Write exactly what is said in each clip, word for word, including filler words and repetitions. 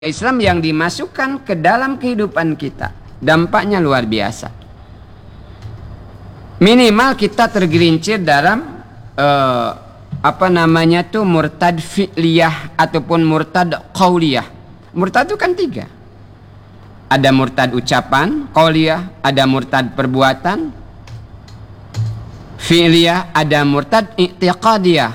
Islam yang dimasukkan ke dalam kehidupan kita, dampaknya luar biasa. Minimal kita tergelincir dalam uh, apa namanya tuh murtad fi'liyah ataupun murtad qauliyah. Murtad itu kan tiga. Ada murtad ucapan qauliyah, ada murtad perbuatan fi'liyah, ada murtad i'tiqadiyah,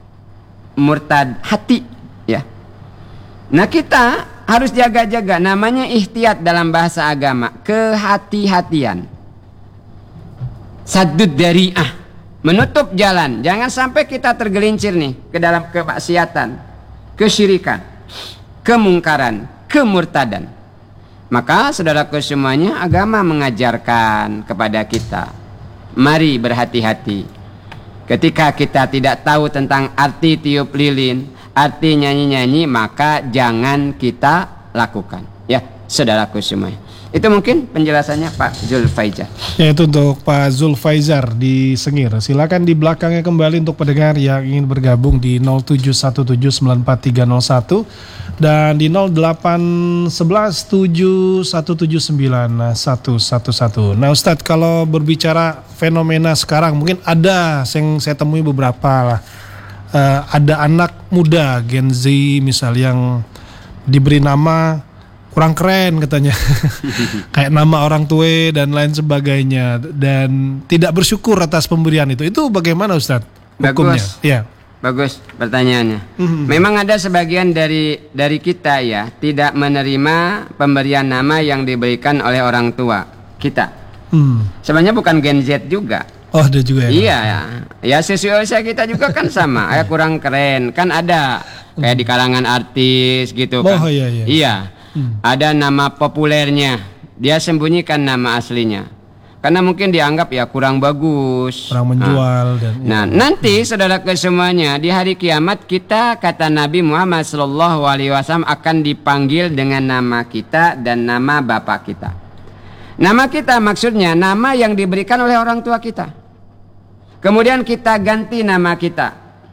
murtad hati, ya. Nah, kita harus jaga-jaga, namanya ihtiyat dalam bahasa agama, kehati-hatian. Saddud dari'ah, menutup jalan, jangan sampai kita tergelincir nih ke dalam kemaksiatan, kesyirikan, kemungkaran, kemurtadan. Maka saudaraku semuanya, agama mengajarkan kepada kita, mari berhati-hati. Ketika kita tidak tahu tentang arti tiup lilin, arti nyanyi-nyanyi, maka jangan kita lakukan. Ya, saudaraku semuanya. Itu mungkin penjelasannya Pak Zulfaizar. Ya, itu untuk Pak Zulfaizar di Sengir. Silakan di belakangnya kembali untuk pendengar yang ingin bergabung di nol tujuh satu tujuh sembilan empat tiga nol satu dan di nol delapan satu satu tujuh satu tujuh sembilan satu satu satu. Nah, Ustadz, kalau berbicara fenomena sekarang, mungkin ada yang saya temui beberapa lah. Uh, ada anak muda Gen Z misal yang diberi nama kurang keren katanya, kayak nama orang tua dan lain sebagainya, dan tidak bersyukur atas pemberian itu. Itu bagaimana, Ustadz, hukumnya? Bagus, ya. Bagus pertanyaannya. Mm-hmm. Memang ada sebagian dari dari kita ya tidak menerima pemberian nama yang diberikan oleh orang tua kita. Mm. Sebenarnya bukan Gen Z juga. Oh, ada juga ya? Iya, ya, ya sesuai usia kita juga kan sama. Kayak kurang keren, kan ada kayak di kalangan artis gitu kan. Oh iya iya. Iya, hmm. Ada nama populernya, dia sembunyikan nama aslinya, karena mungkin dianggap ya kurang bagus, kurang menjual. Nah, dan, nah ya. nanti saudara kesemuanya di hari kiamat kita, kata Nabi Muhammad Shallallahu Alaihi Wasallam, akan dipanggil dengan nama kita dan nama bapak kita. Nama kita maksudnya nama yang diberikan oleh orang tua kita. Kemudian kita ganti nama kita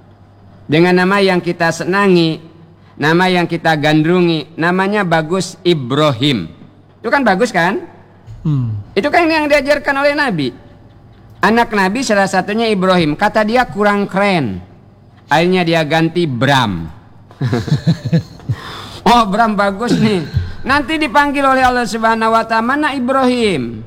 dengan nama yang kita senangi, nama yang kita gandrungi. Namanya bagus Ibrahim. Itu kan bagus kan? Hmm. Itu kan yang diajarkan oleh Nabi. Anak Nabi salah satunya Ibrahim. Kata dia kurang keren, akhirnya dia ganti Bram. Oh, Bram bagus nih. Nanti dipanggil oleh Allah Subhanahu wa Ta'ala, mana Ibrahim?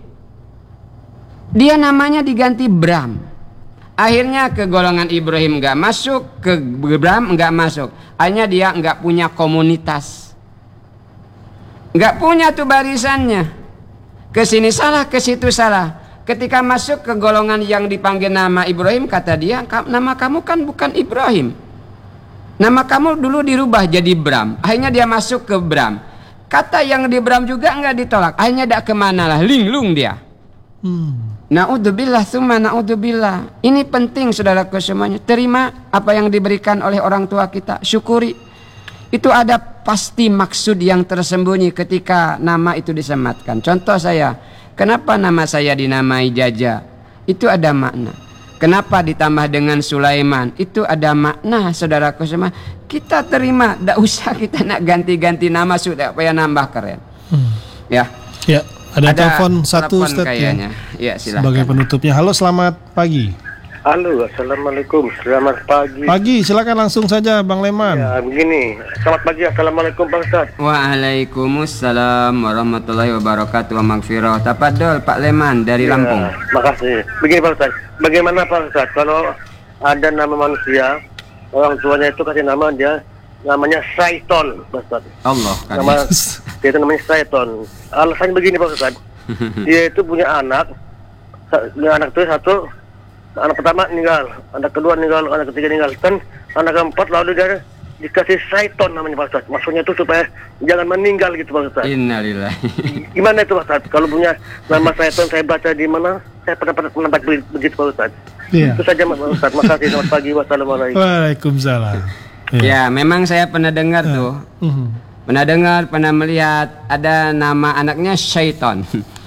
Dia namanya diganti Bram. Akhirnya ke golongan Ibrahim nggak masuk, ke Bram nggak masuk. Akhirnya dia nggak punya komunitas, nggak punya tuh barisannya. Ke sini salah, ke situ salah. Ketika masuk ke golongan yang dipanggil nama Ibrahim, kata dia, nama kamu kan bukan Ibrahim. Nama kamu dulu dirubah jadi Bram. Akhirnya dia masuk ke Bram. Kata yang di Bram juga nggak ditolak. Akhirnya dak kemana lah, linglung dia. Hmm. Na'udzubillah summa na'udzubillah. Ini penting saudaraku semuanya. Terima apa yang diberikan oleh orang tua kita, syukuri. Itu ada pasti maksud yang tersembunyi ketika nama itu disematkan. Contoh saya, kenapa nama saya dinamai Jaja? Itu ada makna. Kenapa ditambah dengan Sulaiman? Itu ada makna saudaraku semuanya. Kita terima, tidak usah kita nak ganti-ganti nama sudah supaya nambah keren. Hmm. Ya. Ya. Ada, ada telepon satu, Ustaz, kayaknya. Ya, silakan. Sebagai penutupnya. Halo, selamat pagi. Halo, assalamualaikum. Selamat pagi. Pagi, silakan langsung saja, Bang Leman. Ya, begini. Selamat pagi, assalamualaikum, Pak Ustaz. Waalaikumsalam warahmatullahi wabarakatuh wa magfirah. Tafadhol Pak Leman dari ya, Lampung. Makasih. Begini Pak Ustaz, bagaimana Pak Ustaz kalau ada nama manusia, orang tuanya itu kasih nama dia, namanya Syaiton, Pak Ustaz. Allah, nama dia itu namanya Syaiton. Alasannya begini Pak Ustaz, dia itu punya anak, punya anak itu satu, anak pertama meninggal, anak kedua meninggal, anak ketiga meninggal, kan anak keempat lalu dia dikasih Syaiton namanya Pak Ustaz. Maksudnya itu supaya jangan meninggal gitu Pak Ustaz. Innalillahi. Gimana itu Pak Ustaz? Kalau punya nama Syaiton, saya baca di mana? Saya pernah pernah pernah begitu Pak Ustaz. Yeah. Itu saja Pak Ustaz. Makasih, selamat pagi, wassalamualaikum. Waalaikumsalam. Ya, ya, memang saya pernah dengar uh. tuh. Uh-huh. Pernah dengar, pernah melihat ada nama anaknya Syaiton.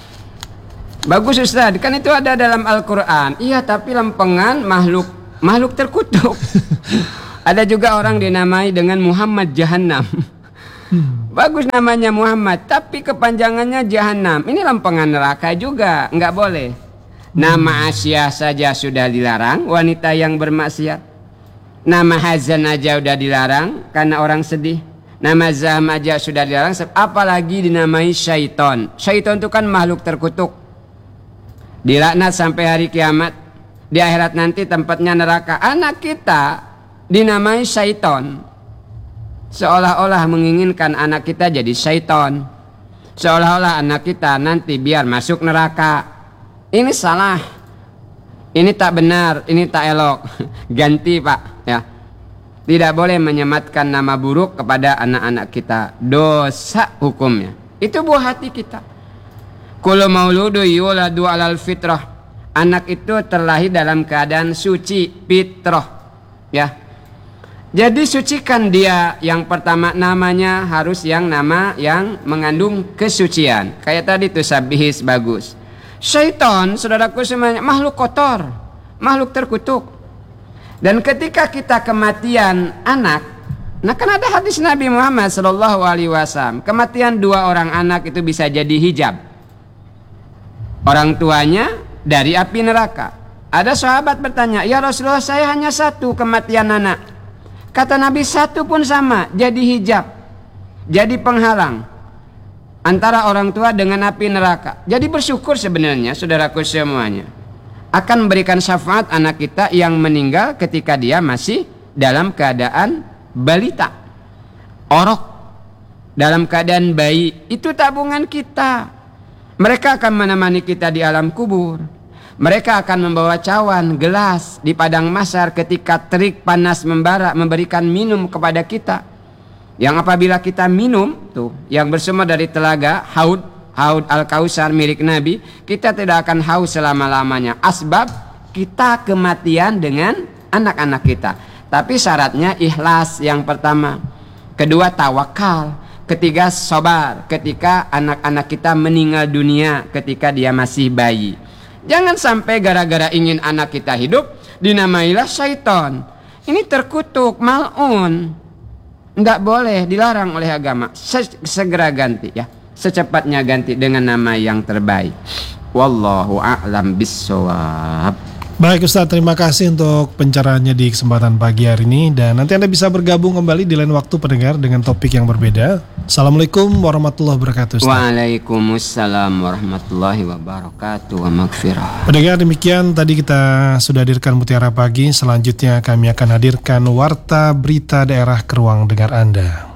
Bagus Ustaz, kan itu ada dalam Al-Quran. Iya, tapi lempengan makhluk makhluk terkutuk. Ada juga orang dinamai dengan Muhammad Jahannam. Hmm. Bagus namanya Muhammad, tapi kepanjangannya Jahanam. Ini lempengan neraka juga, nggak boleh. Nama Asyah saja sudah dilarang, wanita yang bermaksiat. Nama Hazan aja udah dilarang karena orang sedih. Nama Zaham aja sudah dilarang, apalagi dinamai syaiton. Syaiton itu kan makhluk terkutuk, dilaknat sampai hari kiamat. Di akhirat nanti tempatnya neraka. Anak kita dinamai syaiton, seolah-olah menginginkan anak kita jadi syaiton, seolah-olah anak kita nanti biar masuk neraka. Ini salah, ini tak benar, ini tak elok. Ganti Pak ya. Tidak boleh menyematkan nama buruk kepada anak-anak kita. Dosa hukumnya. Itu buah hati kita. Kullu mauludu yuladu alal fitrah. Anak itu terlahir dalam keadaan suci, fitrah ya. Jadi sucikan dia. Yang pertama namanya harus yang nama yang mengandung kesucian. Kayak tadi tuh Sabihis bagus. Syaitan, saudaraku semuanya, makhluk kotor, makhluk terkutuk. Dan ketika kita kematian anak, nah kan ada hadis Nabi Muhammad Shallallahu Alaihi Wasallam, kematian dua orang anak itu bisa jadi hijab. Orang tuanya dari api neraka. Ada sahabat bertanya, ya Rasulullah, saya hanya satu kematian anak. Kata Nabi, satu pun sama, jadi hijab, jadi penghalang antara orang tua dengan api neraka. Jadi bersyukur sebenarnya saudaraku semuanya, akan memberikan syafaat anak kita yang meninggal ketika dia masih dalam keadaan balita, orok, dalam keadaan bayi. Itu tabungan kita. Mereka akan menemani kita di alam kubur. Mereka akan membawa cawan, gelas di padang mahsyar ketika terik panas membara, memberikan minum kepada kita. Yang apabila kita minum tuh yang bersumber dari telaga haud haud al-kausar milik Nabi, kita tidak akan haus selama-lamanya. Asbab kita kematian dengan anak-anak kita. Tapi syaratnya ikhlas yang pertama. Kedua tawakal. Ketiga sabar ketika anak-anak kita meninggal dunia ketika dia masih bayi. Jangan sampai gara-gara ingin anak kita hidup dinamailah syaitan. Ini terkutuk, mal'un. Tidak boleh, dilarang oleh agama. Segera ganti ya, secepatnya ganti dengan nama yang terbaik. Wallahu a'lam bissawab. Baik Ustaz, terima kasih untuk pencerahannya di kesempatan pagi hari ini. Dan nanti Anda bisa bergabung kembali di lain waktu pendengar dengan topik yang berbeda. Assalamualaikum warahmatullahi wabarakatuh Ustaz. Waalaikumsalam warahmatullahi wabarakatuh wa maghfirah. Pendengar, demikian tadi kita sudah hadirkan Mutiara Pagi. Selanjutnya kami akan hadirkan Warta Berita Daerah ke ruang dengar Anda.